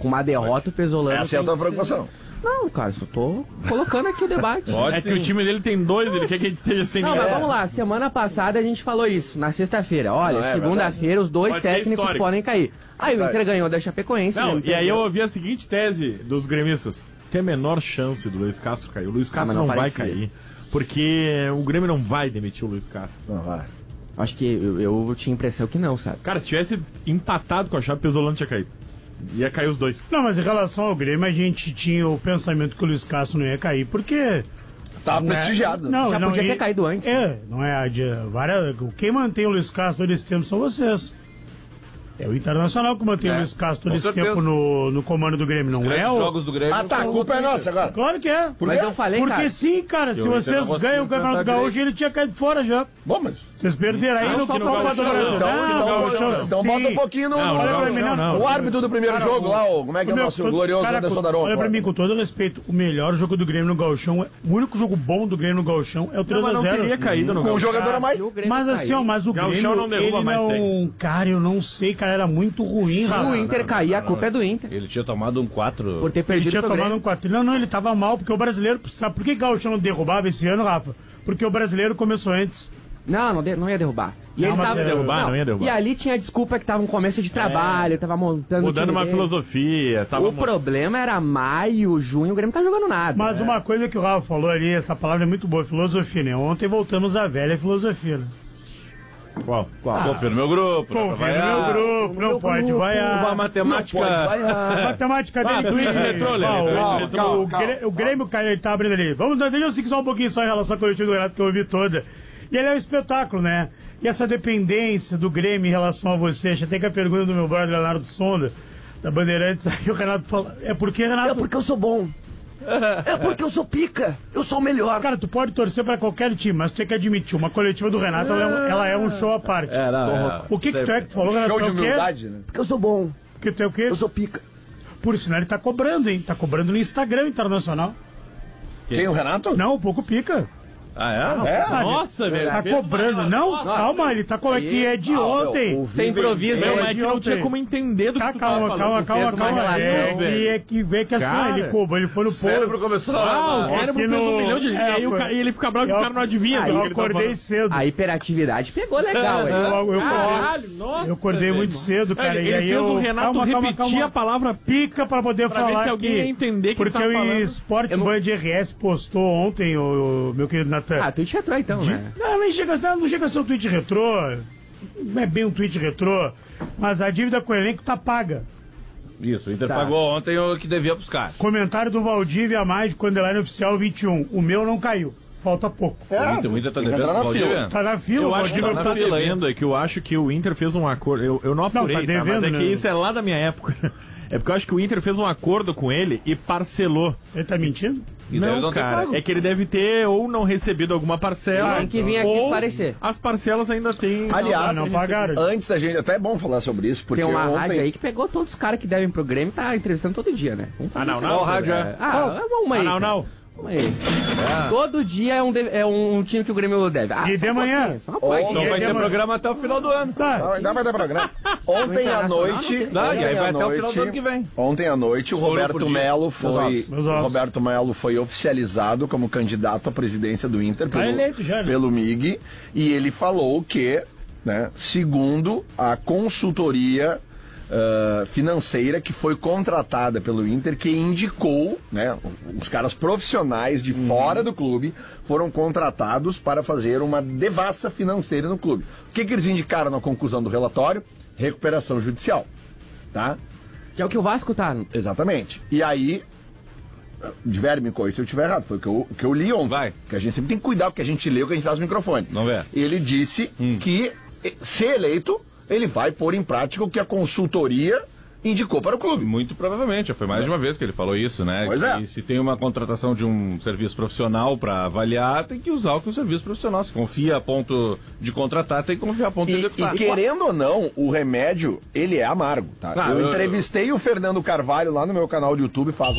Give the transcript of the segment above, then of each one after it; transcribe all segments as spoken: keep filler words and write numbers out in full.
com uma derrota, o Pesolano... Essa é a tua preocupação. Não, cara, só tô colocando aqui o debate. Pode é sim. Que o time dele tem dois, ele quer que a gente esteja sem... Não, mas vamos lá, semana passada a gente falou isso, na sexta-feira. Olha, é, segunda-feira os dois Pode técnicos podem cair. Aí o Inter ganhou da Chapecoense. Não, e aí eu ouvi a seguinte tese dos gremistas. Tem a menor chance do Luiz Castro cair. O Luiz Castro ah, não, não vai cair. Porque o Grêmio não vai demitir o Luiz Castro. Não vai. Acho que eu, eu tinha impressão que não, sabe? Cara, se tivesse empatado com a Chape, o Pesolano tinha caído. Ia cair os dois. Não, mas em relação ao Grêmio, a gente tinha o pensamento que o Luiz Castro não ia cair, porque... Tava né? prestigiado. Não, Já não, podia e, ter caído antes. É, não é... Várias, quem mantém o Luiz Castro todo esse tempo são vocês. É o Internacional que mantém é, o Luiz Castro todo esse certeza. tempo no, no comando do Grêmio, não é? Os o... jogos do Grêmio. Ah, tá, a culpa é nossa agora. Claro que é. Por mas eu falei, Porque cara... sim, cara, se vocês ganham o Campeonato Gaúcho, ele tinha caído fora já. Bom, mas... Vocês perderam aí no Copa do Brasil. Então bota um pouquinho no... Olha pra mim, não. O árbitro do primeiro jogo lá, como é que é o nosso glorioso Anderson Daron? Olha pra mim, com todo respeito, o melhor jogo do Grêmio no Gauchão, o único jogo bom do Grêmio no Gauchão é o três a zero. Não teria caído no Com um jogador a mais. Mas assim, ó, mas o Grêmio, não derruba ele mais não... Cara, eu não sei, cara, era muito ruim. Se o Inter cair, a culpa é do Inter. Ele tinha tomado um quatro. Por ter perdido Ele tinha tomado um quatro. Não, não, ele tava mal, porque o brasileiro... Sabe por que o Gauchão não derrubava esse ano, Rafa? Porque o brasileiro começou antes. Não, não, de, não ia derrubar. E não, ele tava, ia derrubar, não, não ia derrubar. E ali tinha a desculpa que tava um começo de trabalho, é. tava montando Mudando uma dele. filosofia. Tava o mo... problema era maio, junho, o Grêmio não tá jogando nada. Mas é. uma coisa que o Rafa falou ali, essa palavra é muito boa, filosofia, né? Ontem voltamos à velha filosofia, né? Qual? Qual? Ah, confia no meu grupo. Confia no meu grupo, não pode vaiar. Uma matemática. Não pode vaiar. Matemática dele. Ah, Twitch retrô, Lelê. O Grêmio, cara, ele tá abrindo ali. Vamos, deixa eu seguir só um pouquinho só em relação à coletiva do Renato, que eu ouvi toda. E ele é um espetáculo, né? E essa dependência do Grêmio em relação a você, até que a pergunta do meu brother Leonardo Sonda, da Bandeirantes, aí o Renato fala, é porque, Renato... É porque eu sou bom. É porque eu sou pica. Eu sou o melhor. Cara, tu pode torcer pra qualquer time, mas tu tem que admitir, uma coletiva do Renato, ela é um, ela é um show à parte. É, não, é, o que que tu é que tu falou, Renato? Show de humildade, né? Porque eu sou bom. Porque tu é o quê? Eu sou pica. Por sinal, ele tá cobrando, hein? Tá cobrando no Instagram internacional. Quem, o Renato? Não, um pouco pica. Ah, é? é? Nossa, velho. Tá cobrando. Não, nossa, calma, ele tá cobrando aqui, é de ah, ontem. Tem improviso. Meu, é é que não tinha como entender do tá, que tu calma, tava calma, falando. calma, calma, calma. É, e é que vê que assim, Cara, ele cobrou, ele foi no povo. O cérebro começou a... Ah, o cérebro fez um milhão de... É, e, o ca... e ele fica bravo que o cara não adivinha. Aí eu acordei cedo. A hiperatividade pegou legal, hein? Eu, eu, Caralho, nossa, eu acordei velho. muito cedo, cara. Ele, e aí ele fez eu, o Renato calma, calma, repetir calma. a palavra pica pra poder pra falar ver se alguém que, ia entender que porque tá o falando. Esporte não... Band R S postou ontem, o, o meu querido Natan. Ah, Twitch retrô então, de... né? Não, não chega, não chega a ser um tweet retrô. Não é bem um tweet retrô, mas a dívida com o elenco tá paga. Isso, o Inter tá. pagou ontem o que devia pros caras. Comentário do Valdívia a mais de Underline Oficial vinte e um. O meu não caiu. Falta pouco. É, o Inter, o Inter tá devendo na Valdívia. fila. Tá na fila, Eu o acho que Valdívia não tá, tá devendo. devendo, é que eu acho que o Inter fez um acordo. Eu, eu não apurei, Não, tá devendo, tá, mas é né? que isso é lá da minha época. É porque eu acho que o Inter fez um acordo com ele e parcelou. Ele tá mentindo? E deve Não, não ter cara, pago. é que ele deve ter ou não recebido alguma parcela. Tem que vir aqui ou esclarecer. as parcelas ainda tem. Aliás, não pagaram. Antes da gente, até é bom falar sobre isso, porque Tem uma ontem... rádio aí que pegou todos os caras que devem pro Grêmio e tá entrevistando todo dia, né? Vamos Ah, não, fazer não, isso. rádio É. é. Ah, vamos aí. Ah, não, cara. não. Vamos aí. Todo dia é um, de- é um time que o Grêmio deve. Ah, E de só um manhã? pouquinho, só uma pouquinho. Então vai ter Demora. programa até o final do ano. Tá. Não, ainda vai dar programa. Ontem à noite. Não, ontem e aí à vai até o noite- final do ano que vem. Ontem à noite, o Foram Roberto por dia. Melo Meus foi. ovos, meus O ovos. Roberto Melo foi oficializado como candidato à presidência do Inter Tá pelo, eleito já, né? pelo M I G. E ele falou que, né, segundo a consultoria Uh, financeira que foi contratada pelo Inter, que indicou, né, os caras profissionais de Uhum. fora do clube foram contratados para fazer uma devassa financeira no clube. O que, que eles indicaram na conclusão do relatório? Recuperação judicial, tá? Que é o que o Vasco tá. Exatamente. E aí, tiver me corrija se eu estiver errado, foi o que eu, o que eu li ontem. Vai. Que a gente sempre tem que cuidar, porque a gente lê o que a gente traz no microfone. Não é. Ele disse Hum. que, se eleito, ele vai pôr em prática o que a consultoria indicou para o clube. Muito provavelmente, já foi mais de uma vez que ele falou isso, né? Pois que é. se tem uma contratação de um serviço profissional para avaliar, tem que usar o que o serviço profissional. Se confia a ponto de contratar, tem que confiar a ponto de E, executar. e querendo ou não, o remédio, ele é amargo, tá? Ah, eu, eu- entrevistei o Fernando Carvalho lá no meu canal do YouTube faz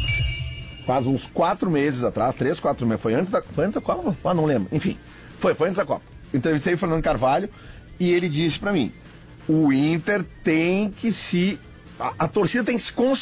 uns faz uns quatro meses atrás, três, quatro meses. Foi antes da, foi antes da Copa? Ah, não lembro. Enfim, foi, foi antes da Copa. Entrevistei o Fernando Carvalho e ele disse pra mim, o Inter tem que se... A, a torcida tem que se